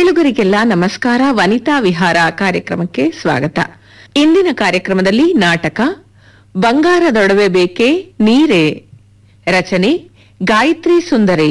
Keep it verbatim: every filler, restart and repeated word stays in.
ಕೇಳುಗರಿಗೆಲ್ಲ ನಮಸ್ಕಾರ. ವನಿತಾ ವಿಹಾರ ಕಾರ್ಯಕ್ರಮಕ್ಕೆ ಸ್ವಾಗತ. ಇಂದಿನ ಕಾರ್ಯಕ್ರಮದಲ್ಲಿ ನಾಟಕ ಬಂಗಾರದೊಡವೆ ಬೇಕೆ ನೀರೇ, ರಚನೆ ಗಾಯತ್ರಿ ಸುಂದರಿ.